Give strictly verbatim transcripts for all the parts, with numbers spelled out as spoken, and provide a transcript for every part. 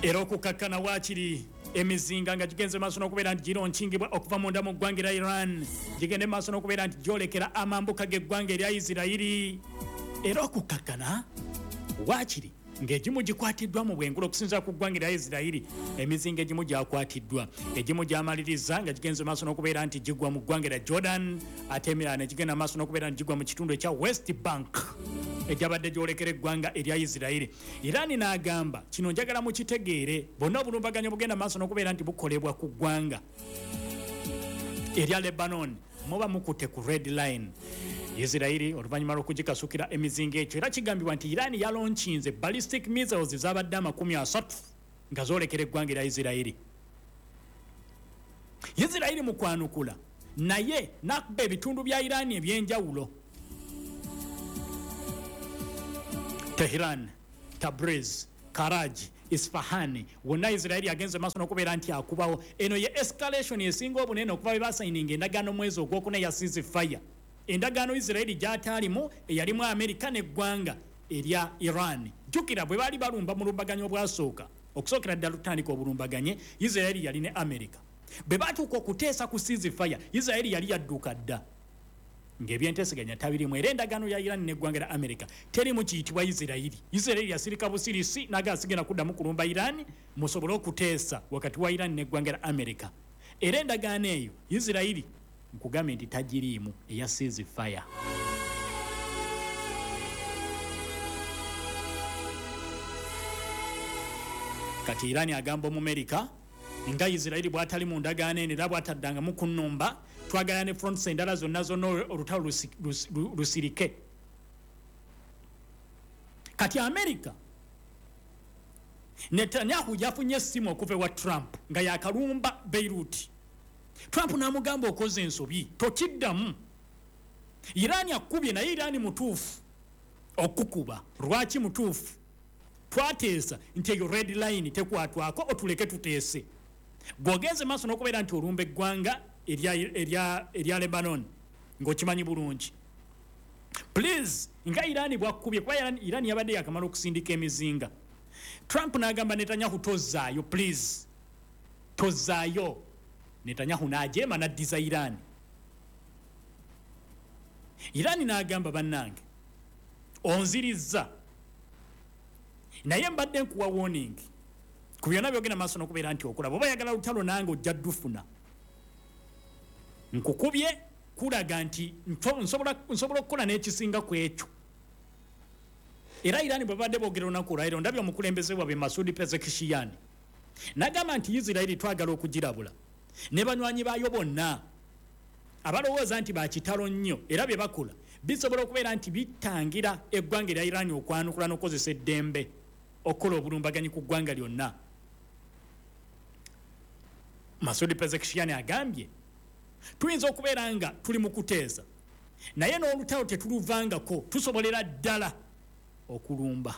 era okukakkana waakiri emizinga nga gigenze maaso n'okubeera nti gironkingibwa okuva munda mu ggwanga erya Iran gigende maaso n'okubeera nti gyolekera amambuka g'eggwanga erya Isirayiri era okukakkana waakiri ng'egimu gikwatiddwa mu bwengula okusinziira ku ggwanga erya Isirayiri emizinga egimu gyakwatiddwa egimu gyamaliriza nga gigenze maaso n'okubeera nti gigwa mu ggwanga erya Jordan ate emirala ne gigenda maaso n'okubeera nti gigwa mu kitundu ekya West Bank ejabadde gyolekera eggwanga erya Isirayiri. Irani n'agamba kino njagala mukitegeere bonna obulumbaganyo bugenda maaso n'okubeera nti bukolebwa ku ggwanga erya Lebanon muba mukute ku red line. Isirayiri oluvannyuma lw'okugikasukira emizinga ekyo era kigambibwa nti Irani yalonkinze ballistic missiles ez'abadde amakumi asatu nga zoolekera eggwanga erya Isirayiri. Isirayiri mu kwanukula naye n'akuba ebitundu bya Irani eby'enjawulo. Tehran, Tabriz, Karaji, Isfahan wonna Isirayiri agenze maaso n'okubeera nti akubawo eno ye escalation esinga obunene okuva bwe basayininga endagaano mwezi ogwokuna ya ceasefire. Endagaano Isirayiri gy'ataalimu eyalimu Amerika n'eggwanga erya Iran. Jjukira bwe baali balumba mu lumbaganyo obwasooka okusookera ddala lutandika obulumbaganye Isirayiri yali ne Amerika. Bwe baatuuka okuteesa ku ceasefire Isirayiri yali yadduka dda ng'ebyenteeseganya tabirimu era endagaano ya Iran n'eggwanga erya Amerika terimu kiyitibwa Isirayiri. Isirayiri yasirika busirisi naga asigenda kuddamu kulumba Iran musobole okuteesa wakati wa Iran n'eggwanga erya Amerika. Era endagaano eyo Isirayiri nkugambye nti tagiriimu eya ceasefire. Kati Iran agamba Omumerika nga Isirayiri bw'atali mu ndagaano eno era bw'ataddangamu kunnumba twagala ne fronts endala zonna zonna olutalo lusirike. Kati Amerika Netanyahu yafunye essimu okuva ewa Trump nga yakalumba Beirut. Trump n'amugamba okoze ensobi tokiddamu. Irani akubye naye Irani mutuufu okukuba. Lwaki mutuufu? Twateesa nti eyo red line tekwatwako otuleke tuteese. Bw'ogenze maaso n'okubeera nti olumba eggwanga erya erya erya Lebanon ng'okimanyi bulungi. Please nga Irani bwakubye kuba Irani yabadde yakamala okusindika emizinga. Trump n'agamba Netanyahu tozaayo please. Tozaayo. Netanyahu n'ajeema n'addiza Irani. Irani n'agamba bannange onzirizza naye mbadde nkuwa warning ku byonna byogenda maaso n'okubeera nti okulaba oba yagala lutalo nange ojja ddufuna. Nkukubye kulaga nti nsobola nsobola okukola n'ekisinga ku ekyo. Era Irani bwe babadde boogera olunaku olwaleero ndabye omukulembeze waabwe Masoud Pezeshkian n'agamba nti Isirayiri twagala okugirabula ne banywanyi baayo bonna abalowooza nti bakitalo nnyo era bye bakola bisobola okubeera nti bitangira eggwanga erya Irani okwanukula n'okozesa eddembe okukola obulumbaganyi ku ggwanga lyonna. Masoud Pezeshkian agambye tuyinza okubeera nga tuli mu kuteesa naye n'olutalo tetuluvangako tusobolera ddala okulumba.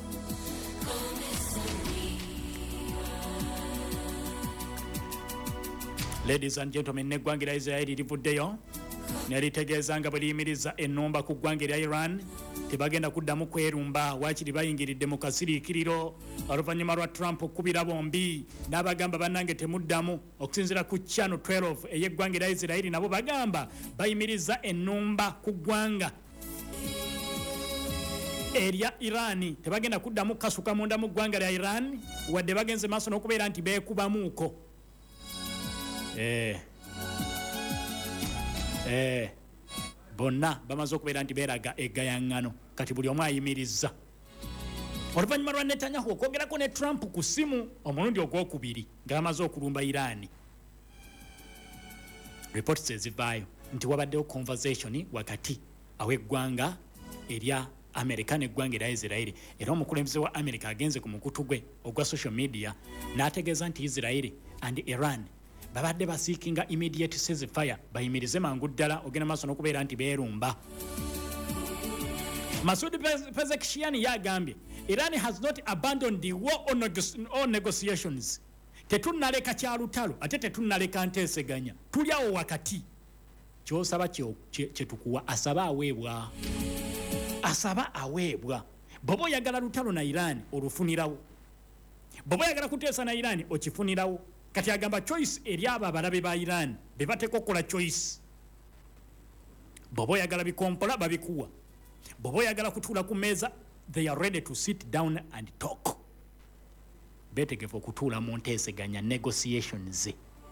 Ladies and gentlemen, n'eggwanga erya Isirayiri livuddeyo ne litegeeza nga bwe liyimiriza ennumba ku ggwanga erya Iran tebagenda kuddamu kwerumba waakiri bayingiridde mu kasiriikiriro oluvannyuma lwa Trump okubira bombi n'abagamba bannange temuddamu. Okusinziira ku Channel twelve ey'eggwanga erya Isirayiri nabo bagamba bayimiriza ennumba ku ggwanga erya Irani tebagenda kuddamu kasuka munda mu ggwanga lya Iran wadde bagenze maaso n'okubeera nti beekubamuuko. Eh. Eh. Bonna bamaze okubeera nti beeraga eggayaŋŋano kati buli omu ayimirizza. Oluvannyuma lwa Netanyahu okwogerako ne Trump ku ssimu omulundi ogwokubiri nga bamaze okulumba Irani. Reports ezivaayo nti wabaddewo conversation wakati aw'eggwanga erya Amerika n'eggwanga erya Isirayiri era omukulembeze wa Amerika agenze ku mukutu gwe ogwa social media n'ategeeza nti Isirayiri and Iran babadde basiikinga immediate ceasefire bayimirize mangu ddala ogenda maaso n'okubeera nti beerumba. Masoud Pezeshkian yagambye Iran has not abandoned the war on, on negotiations. Tetunnaleka kya lutalo ate tetunnaleka nteeseganya tuli awo wakati. Kyosaba kyetukuwa asaba aweebwa asaba aweebwa. Bobo yagala lutalo na Iran olufunirawo bwe yagala kuteesa na Iran okifunirawo kati agamba choice eri abo abalabe ba Iran be bateeka okukola choice bwe yagala bikompola babikuwa bwe yagala kutuula ku meeza they are ready to sit down and talk betegefu okutuula mu nteeseganya negotiations.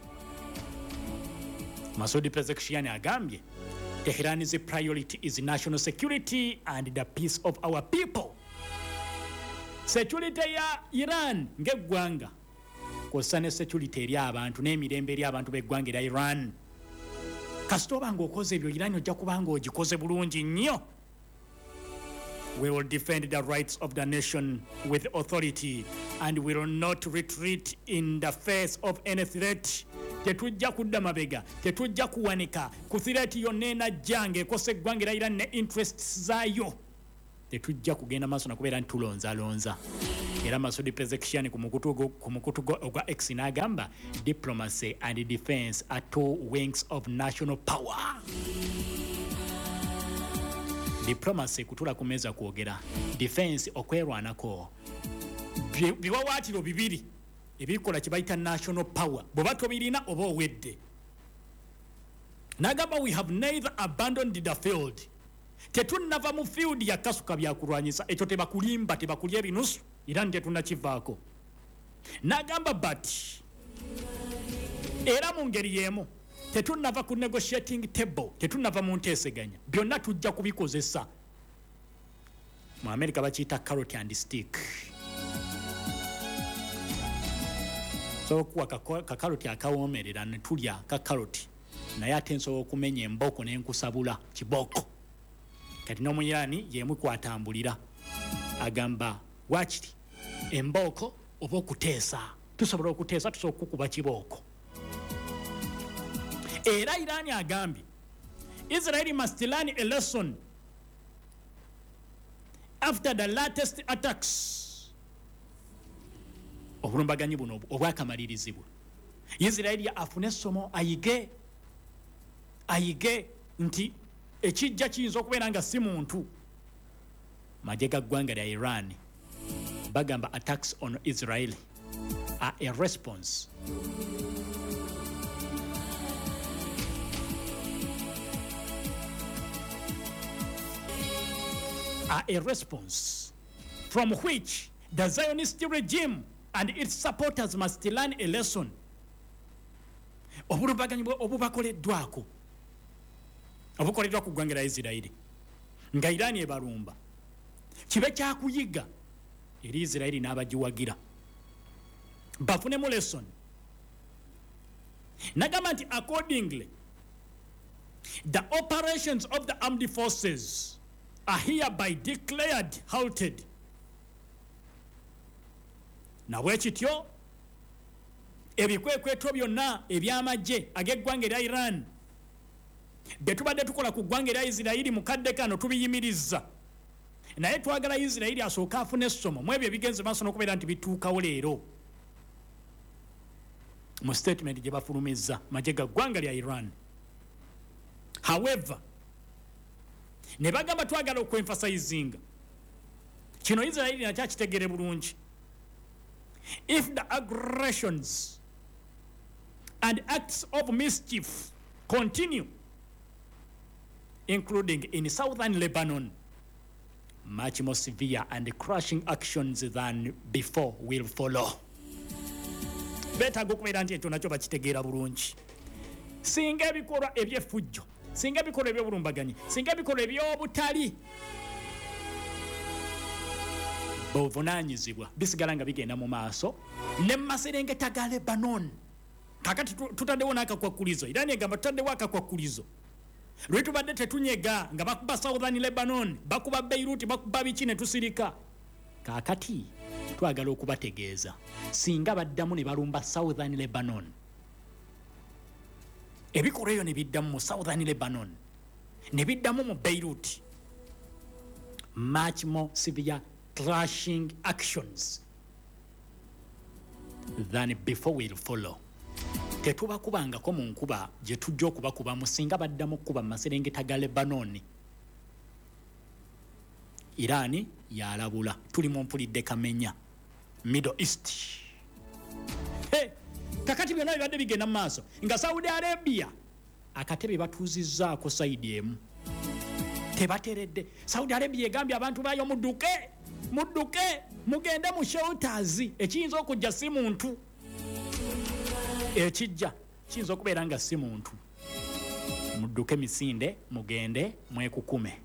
Masoud Pezeshkian agambye Tehran's priority is national security and the peace of our people. Security ya Iran ng'eggwanga kw'ossa ne security eri abantu n'emirembe eri abantu b'eggwanga erya Iran. Kasita oba ng'okoze ebyo Iran ojja kuba ng'ogikoze bulungi nnyo. We will defend the rights of the nation with authority and we will not retreat in the face of any threat. Tetujja kudda mabega, tetujja kuwanika ku threat yonna enajja ng'ekosa eggwanga erya Iran ne interests zaayo. Tetujja kugenda maaso na kubeera nti tulonzalonza. Era Masoud Pezeshkian ku mukutu ogwa X n'agamba diplomacy and defense are two wings of national power. Diplomacy kutula ku meeza kwogera, defense okwerwanako. Biwawaatiro bibiri ebikola kye bayita national power bwe batobirina oba owedde. N'agamba we have neither abandoned the field. Tetunnava mu field ya kasuka byakulwanyisa ekyo tebakulimba tebakulya ebinusu era tetunnakivaako. N'agamba but era mu ngeri y'emu tetunnava ku negotiating table tetunnava mu nteeseganya byonna tujja kubikozesa. Mu America bakiyita carrot and stick. So kuwa kakaroti akawoomerera ne tulya kakaroti naye ate nsobola okumenya emboko n'enkusabula kiboko. Kati n'omuyirani yemu kwatambulira agamba wakiri emboko oba okuteesa tusobola okuteesa tusobola okukuba kiboko. Era Iran agambye Israel must learn a lesson after the latest attacks. Obulumbaganyi buno obwakamalirizibwa Israel afune essomo ayige ayige nti ekijja kiyinza okubeera nga si muntu. Magye ga ggwanga lya Iran bagamba attacks on Israel are a response are a response from which the Zionist regime and its supporters must learn a lesson. Obulumbaganyi obubakoleddwako obukoleddwa ku ggwanga lya Isirairi nga Iran ebalumba kibe kyakuyiga eri Isirairi n'abagiwagira bafunemu lesson. N'agamba nti accordingly the operations of the armed forces are hereby declared halted. Na bwekityo ebikwekweto byonna eby'amagye ag'eggwanga erya Iran bye tubadde tukola ku ggwanga erya Isirairi mu kadde kano tubiyimirizza naye twagala Isirairi asooka afune essomo mu ebyo ebigenze maaso n'okubeera nti bituukawo leero mu statement gye bafulumizza magye ga ggwanga lya Iran. However ne bagamba twagala okwenfasizinga kino Isirairi nakyo akitegere bulungi. If the aggressions and acts of mischief continue, including in southern Lebanon, much more severe and crushing actions than before will follow. Beetaaga okubeera nti ekyo nakyo bakitegeera bulungi. Singa ebikolwa eby'effujjo, singa ebikolwa eby'obulumbaganyi, singa ebikolwa eby'obutali buvunaanyizibwa bisigala nga bigenda mu maaso ne maserengeta ga Lebanon. Kakati tutaddewo n'akakwakulizo era negamba tutaddewo akakwakulizo lwe tubadde tetunyega nga bakuba southern Lebanon bakuba Beirut bakuba biki ne tusirika. Kakati twagala okubategeeza singa baddamu ne balumba southern Lebanon ebikolwa ebyo ne biddamu mu southern Lebanon ne biddamu mu Beirut, much more severe crushing actions than before will follow. Tetubakubangako mu nkuba gye tujja okubakuba musinga baddamu okuba mu maserengeta ga Lebanon. Iran yalabula tuli mu mpulidde kamenya Middle East. Hey, kakati byonna bibadde bigenda mu maaso nga Saudi Arabia akatebe batuuzizzaako sayidi emu tebateredde. Saudi Arabia egambye abantu baayo mudduke mudduke mugende mu shelters ekiyinza okujja si muntu ekijja kiyinza okubeera nga si muntu. Mudduke misinde mugende mwekukume.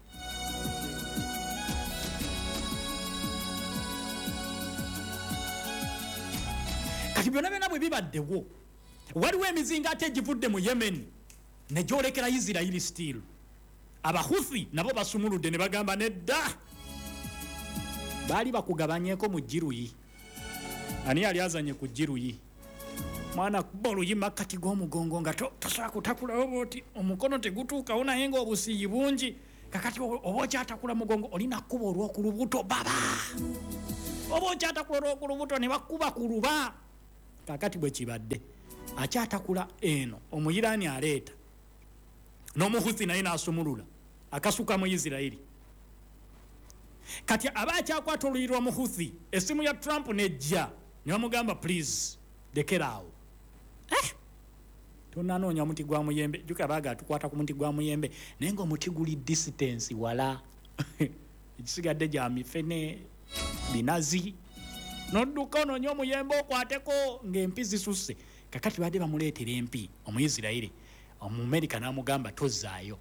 Kati byonna byonna bwe bibaddewo waliwo emizinga ate egivudde mu Yemen ne gyolekera Israel still. Abahuthi nabo basumuludde ne bagamba nedda baali bakugabanyeeko mu Jiruyi. Ani yali azanye ku Jiruyi? Mwana kuba oluyi makkati g'omugongo nga tosobola kutakulawo bwoti omukono tegutuukawo naye ng'obusiiyi bungi. Kakati oba okyatakula mugongo olina kkuba olw'okulubuto baba oba okyatakula olw'okulubuto ne bakkuba ku luba. Kakati bwe kibadde akyatakula eno omuyiraani aleeta n'omuhuthi naye n'asumulula akasuka mu Isirairi. Kati aba akyakwata oluyi lwa muhuthi essimu ya Trump nejja ne bamugamba please lekeraawo. Eh, tonanoonya omuti gwa muyembe juka baaga atukwata ku muti gwa muyembe naye ng'omuti guli distance wala ekisigadde gya mifene binazi nodduka onoonya omuyembe okwateko ng'empi zisusse. Kakati badde bamuleetera empi Omuyisirayiri Omumerika n'amugamba tozaayo.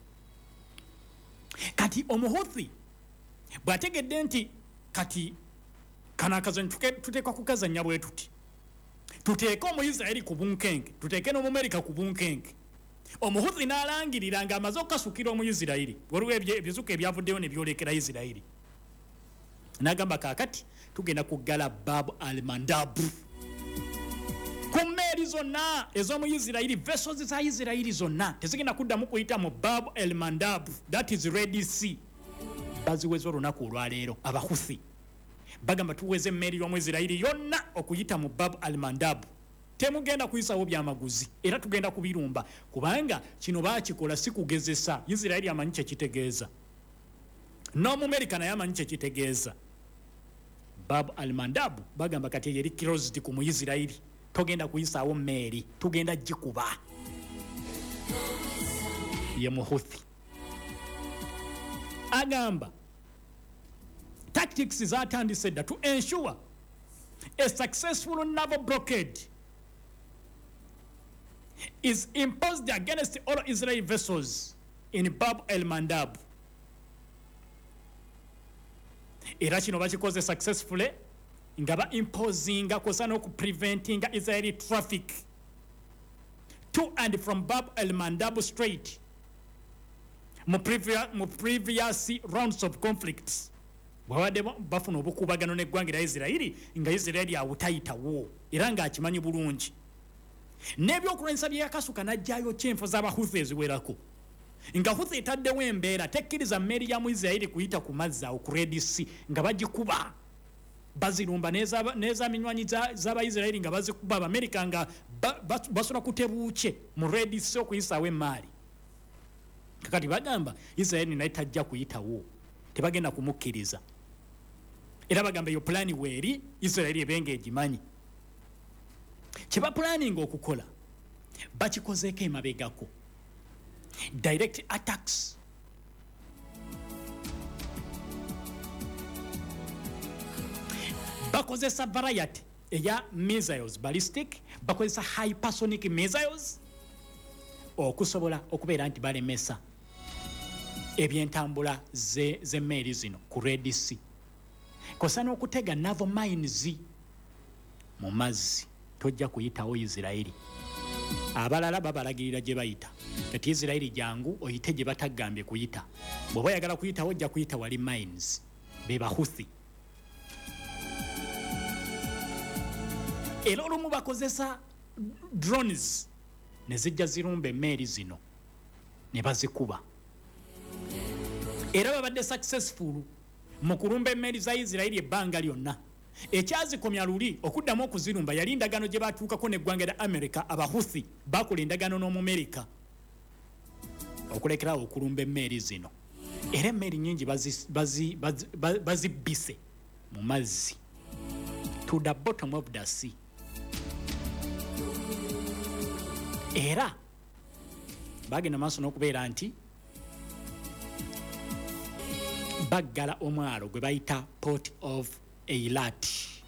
Kati omuhuthi bw'ategedde nti kati kana akazanyo tuteekwa kukazannya bwe tuti tuteeke Omuyisirayiri ku bunkenke tuteeke n'Omumerika ku bunkenke. Omuhuthi n'alangirira ng'amaze okukasukira Omuyisirayiri waliwo ebizuka ebyavuddeyo ne byolekera Isirayiri. N'agamba kaakati tugenda kuggala Bab al-Mandab ku mmeeri zonna ez'Omuyisirayiri. Vessels za Isirayiri zonna tezigenda kuddamu kuyita mu Bab al-Mandab, that is Red Sea. Baziweza olunaku olwaleero Abahuthi bagamba tuweze emmeeri y'Omuyisirayiri yonna okuyita mu Bab al-Mandab. Temugenda kuyisawo byamaguzi era tugenda kubirumba kubanga kino baakikola si kugezesa. Isirayiri amanyi kye kitegeeza n'Omumerika naye amanyi kye kitegeeza. Bab al-Mandab bagamba kati yeri closed ku Muyisirayiri togenda kuyisawo mmeeri tugenda gikuba. Ye Muhuthi agamba tactics zatandise dda to ensure a successful naval blockade is imposed against all Israeli vessels in Bab el-Mandab. Era kino bakikoze successfully nga ba imposinga kosa n'oku preventing Israeli traffic to and from Bab el-Mandab Strait mu previous, mu previous rounds of conflicts. Bwabadde bafuna obukubagano n'eggwanga lya Isirayiri nga Isirayiri awutayitawo era ng'akimanyi bulungi. N'ebyokulwanyisa bye yakasuka n'ajjayo kyenfo z'Abahuthi eziwerako nga Huthi etaddewo embeera tekkiriza mmeeri ya mu Isirayiri kuyita ku mazzi awo ku Red Sea nga bagikuba bazirumba n'eza minywanyi z'Abayisirayiri nga bazikuba. Abamerika nga basobola kutebuuke mu Red Sea okuyisaawo emmaali. Kakati bagamba Isirayiri naye tajja kuyitawo tebagenda kumukkiriza era bagamba eyo pulaani weeri Isirayiri ebenga egimanyi. Kye bapulaninga okukola bakikozeeko emabegako direct attacks. Bakozesa variety eya missiles ballistic bakozesa hypersonic missiles okusobola okubeera nti balemesa ebyentambula z'emmeeri zino ku Red Sea. Kosa n'okutega naval mines mu mazzi tojja kuyitawo Isirayiri. Abalala babalagirira gye bayita kati Isirayiri jangu oyite gye batagambye kuyita. Bw'oba oyagala kuyitawo ojja kuyita wali mines be Bahuthi. Era olumu bakozesa drones ne zijja zirumba emmeeri zino ne bazikuba. Era babadde successful mu kulumba emmeeri za Isirayiri ebbanga lyonna. Ekyazikomya luli okuddamu okuzirumba yali ndagano gye batuukako n'eggwanga lya America. Abahuthi bakola endagano n'Omumerika okulekerawo okulumba emmeeri zino. Era emmeeri nnyingi bazibbise mu mazzi to the bottom of the sea. Era bagenda maaso n'okubeera nti baggala omwalo gwe bayita Port of Eilat.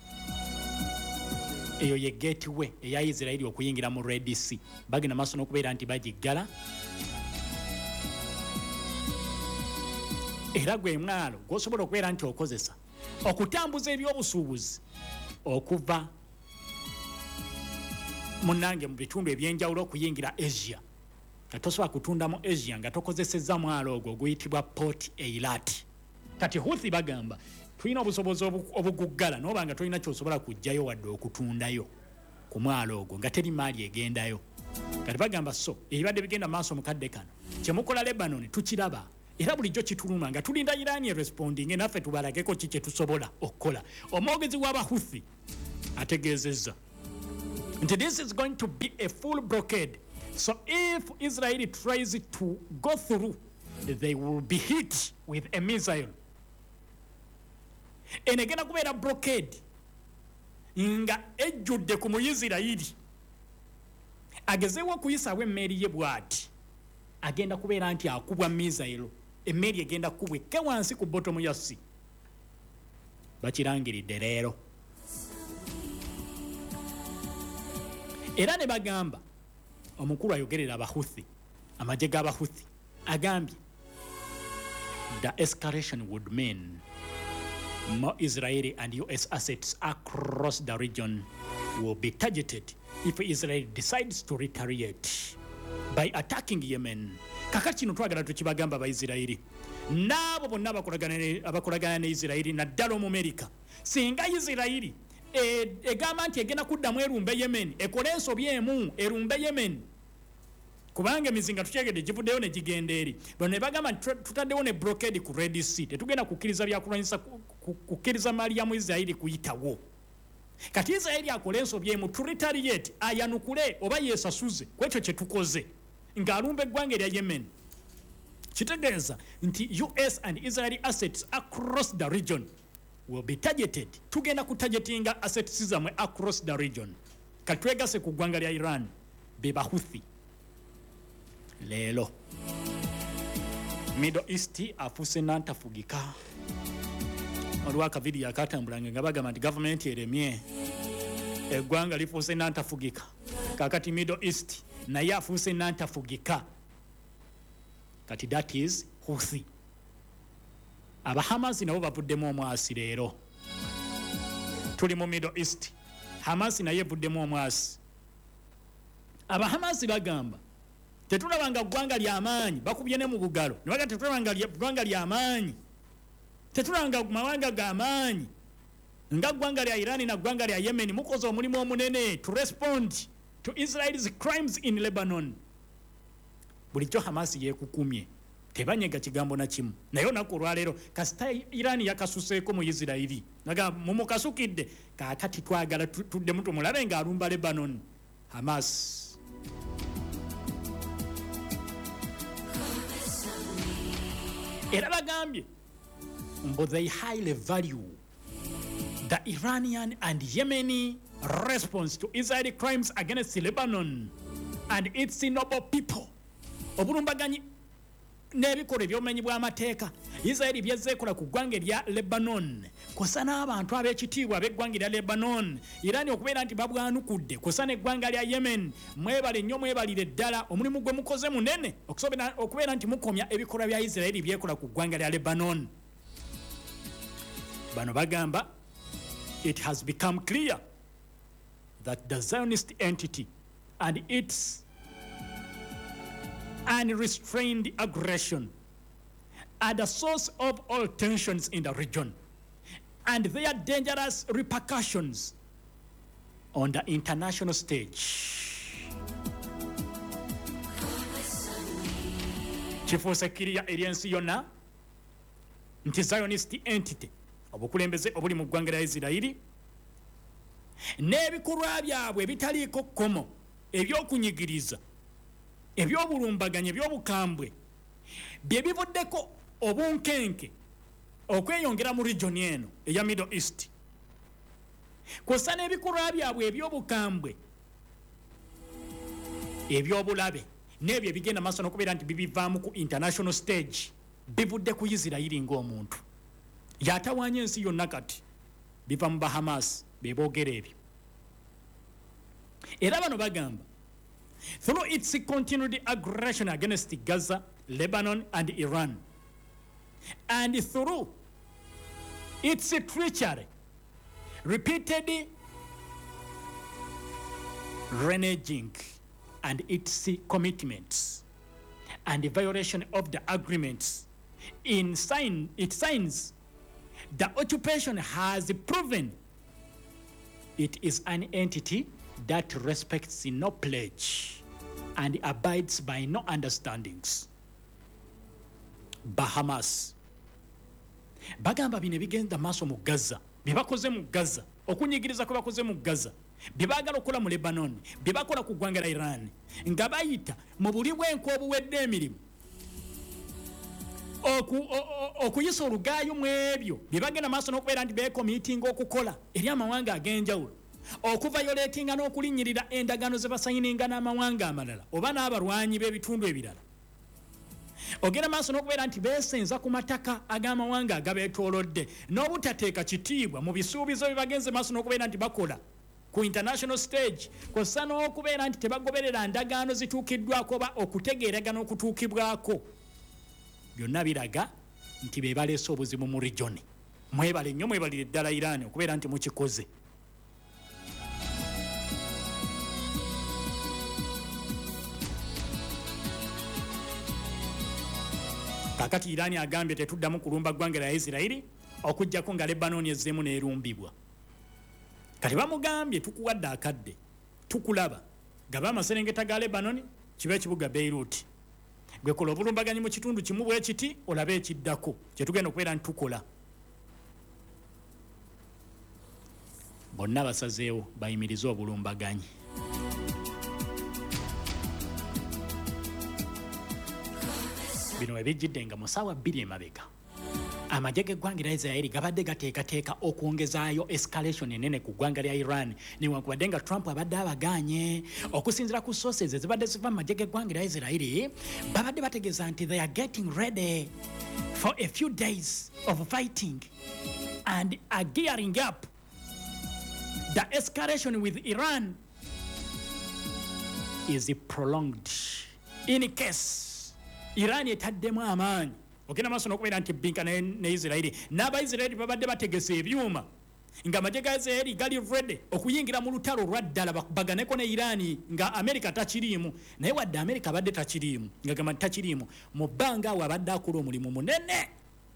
Eyo ye gateway eya Israeli okuyingira mu Red Sea. Bagenda maaso n'okubeera nti bagiggala. Era gwe mwalo gw'osobola okubeera nti okozesa okutambuza ebyobusuubuzi okuva munange mu bitundu ebyenjawulo okuyingira Asia. Nga tosobola kutunda mu Asia nga tokozesezza mwalo ogwo oguyitibwa Port Eilat. Kati Houthi bagamba tulina obusobozi obuguggala n'oba nga tolina kyosobola kujjayo wadde okutundayo ku mwalo ogwo nga teri maali egendayo. Kati bagamba so ebibadde bigenda maaso mukadde kano kyemukola Lebanon tukiraba era bulijjo kituluma nga tulinda Iran responding naffe tubalageko ki kye tusobola okukola. Omwogezi w'Abahouthi ategeezezza nti this is going to be a full blockade, so if Israel tries to go through they will be hit with a missile. Enegenda kubeera blockade nga ejjudde ku Muyisirayiri agezeewo okuyisaawo emmeeri ye bw'ati agenda kubeera nti akubwa missile. Emmeeri egenda kubwa ekke wansi ku bottom ya sea. Bakirangiridde leero. Era ne bagamba omukulu ayogerera Abahouthi amagye g'Abahouthi agambye the escalation would mean more Israeli and U S assets across the region will be targeted if Israel decides to retaliate by attacking Yemen. Kakati kino twagala tukibagamba Abaisirairi n'abo bonna abakolagana ne Israeli naddala mu America. Singa Israeli egamba nti egenda kuddamu erumbe Yemen ekola ensobi emu erumbe Yemen kubanga emizinga tukyegedde givuddeyo ne gigenda eri. Bano ne bagamba nti tutaddewo ne blockade ku Red Sea. Tetugenda kukkiriza byakulwanyisa kukkiriza maali ya mu Israeli kuyitawo. Kati Israeli akola ensobi emu to retaliate ayanukule oba yeesasuze ku ekyo kye tukoze ng'alumba eggwanga erya Yemen. Kitegeeza nti U S and Israeli assets across the region will be targeted. Tugenda kutargetinga assets zamwe across the region. Kati twegase ku ggwanga lya Iran be Bahouthi. Leero Middle East afuuse nantafugika. Waliwo akavidiyo akatambulanga nga bagamba nti gavumenti eremye eggwanga lifuuse nantafugika. Kakati Middle East naye afuuse nantafugika. Kati that is Houthi. Abahamas nabo bavuddemu omwasi leero. Tuli mu Middle East. Hamas naye evuddemu omwasi. Abahamas bagamba tetulabanga ggwanga ly'amaanyi bakubye ne mu bugalo ne baga tetulabanga ggwanga ly'amaanyi tetulabanga mawanga g'amaanyi nga ggwanga lya Iran na ggwanga lya Yemen mukoze omulimu omunene to respond to Israel's crimes in Lebanon. Bulijjo Hamas yeekukumye tebanyega kigambo na kimu naye olunaku olwaleero kasita Iran yakasuseeko mu Isirairi naga mumukasukidde kaakati twagala tuddemu tumulabe ng'alumba Lebanon. Hamas era bagambye mbo they highly value the Iranian and Yemeni response to Israeli crimes against Lebanon and its noble people. Obulumbaganyi n'ebikolwa eby'obumenyi bw'amateeka Israeli byezzeekola ku ggwanga erya Lebanon kosa n'abantu ab'ekitiibwa ab'eggwanga erya Lebanon. Irani okubeera nti babwanukudde kosa n'eggwanga lya Yemen. Mwebale nnyo mwebalire ddala omulimu gwe mukoze munene okubeera nti mukomya ebikolwa bya Israeli byekola ku ggwanga lya Lebanon. Bano bagamba it has become clear that the Zionist entity and its unrestrained aggression are the source of all tensions in the region and their dangerous repercussions on the international stage. Kifuuse kiriya eri ensi yonna nti Zionist entity obukulembeze obuli mu ggwanga lya Isirairi n'ebikolwa byabwe ebitaliiko kkomo ebyokunyigiriza ebyobulumbaganya ebyobukambwe bye bivuddeko obunkenke okweyongera mu region eno eya Middle East. kw'ossa n'ebikolwa byabwe eby'obukambwe eby'obulabe n'ebyo ebigenda maaso n'okubeera nti bibivaamu ku international stage bivudde ku Isirayiri ng'omuntu yatawaanya ensi yonna kati biva mu Bahamas beboogera ebyo era bano bagamba through its continued aggression against Gaza, Lebanon and Iran, and through its treachery, repeated reneging and its commitments and the violation of the agreements in sign it signs the occupation has proven it is an entity that respects no pledge and abides by no understandings. Bahamas bagamba bino ebigenda maaso mu Gaza bye bakoze mu Gaza okunyigiriza kwe bakoze mu Gaza bye baagala okukola mu Lebanon bye bakola ku ggwanga lya Iran nga bayita mu buli bwenku obuwedde emirimu okuyisa olugaayo mu ebyo bye bagenda maaso n'okubeera nti beekomiitinga okukola eri amawanga ag'enjawulo okuvayolatinga n'okulinnyirira endagaano ze basayininga n'amawanga amalala oba n'abalwanyi b'ebitundu ebirala ogenda maaso n'okubeera nti beesenza ku mataka ag'amawanga agabeetoolodde n'obutateeka kitiibwa mu bisuubizo bye bagenze maaso n'okubeera nti bakola ku international stage kw'ossa n'okubeera nti tebagoberera ndagaano zituukiddwako oba okutegeeragana okutuukibwako byonna biraga nti be baleese obuzibu mu region. Mwebale nnyo mwebalire ddala Iran okubeera nti mukikoze. Kakati Iran agambye tetuddamu kulumba ggwanga lya Isirayiri okujjako nga Lebanon ezzeemu n'erumbibwa. Kati bamugambye tukuwadde akadde tukulaba gaba amaserengeta ga Lebanon kibe ekibuga Beirut. Gwe kola obulumbaganyi mu kitundu kimu bwe kiti olabe ekiddako kye tugenda okubeera ntukola. Bonna basazeewo bayimirize obulumbaganyi. Bino ebijjidde nga mu ssaawa bbiri emabega amagye g'eggwanga lya Isirayiri gabadde gateekateeka okwongezaayo escalation enene ku ggwanga lya Iran newankubadde nga Trump abadde abagaanye. Okusinziira ku sources ezibadde ziva mu magye g'eggwanga lya Isirayiri babadde bategeeza nti they are getting ready for a few days of fighting and are gearing up. The escalation with Iran is prolonged in case Iran etaddemu amaanyi ogenda maaso n'okubeera nti bbinka ne Isirayiri n'Abayisirayiri babadde bategesa ebyuma nga amagye ga Isirayiri gali ready okuyingira mu lutalo olwa ddala baganeko ne Iran nga Amerika takiriimu naye wadde Amerika abadde takiriimu nga gamba takiriimu mu bbanga awo abadde akola omulimu munene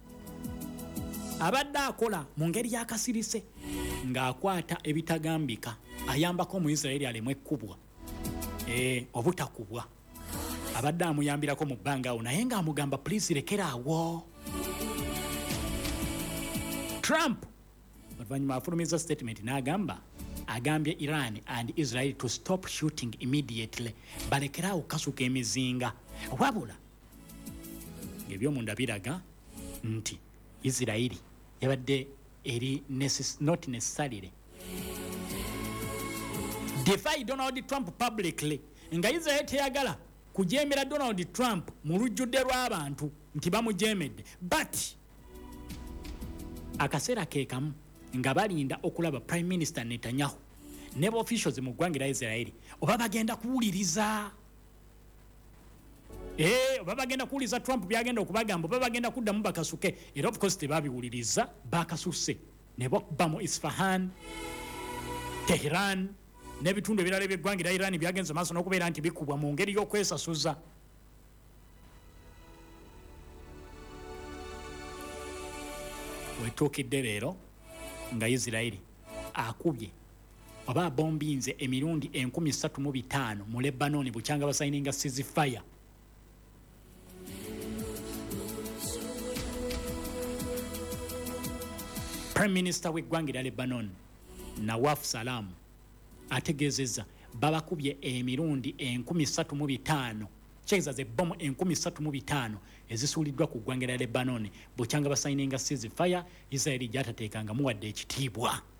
abadde akola mu ngeri y'akasirise ng'akwata ebitagambika ayambako Omuyisirayiri alemu ekkubwa eh obutakubwa abadde amuyambirako mu bbanga awo naye ng'amugamba please lekeraawo. Trump oluvannyuma afulumiza statement n'agamba agambye Iran and Israel to stop shooting immediately balekeraawo kasuka emizinga wabula ng'ebyomunda biraga nti Isirayiri yabadde eri not necessarily defy Donald Trump publicly nga Israel teyagala kujemera Donald Trump mu lujjudde lw'abantu nti bamujemedde but akaseera keekamu nga balinda okulaba Prime Minister Netanyahu ne officials mu ggwanga lya Isirayiri oba bagenda kuwuliriza eh oba bagenda kuwuliriza Trump byagenda okubagamba oba bagenda kuddamu bakasuke era of course tebabiwuliriza bakasuse ne bakubba mu Isfahan, Tehran n'ebitundu ebirala by'eggwanga lya Iran byagenze maaso n'okubeera nti bikubwa mu ngeri y'okwesasuza. Wetuukidde leero nga Isirayiri akubye oba abombinze emirundi enkumi ssatu mu bitaano mu Lebanon bukyanga basayininga ceasefire. Prime Minister w'eggwanga lya Lebanon Nawaf Salam ategeezezza babakubye emirundi enkumi ssatu mu bitaano kyeza ze bomu enkumi ssatu mu bitaano ezisuuliddwa ku ggwanga lya Lebanon bukyanga basayininga ceasefire Israel gyatateekanga muwadde ekitiibwa.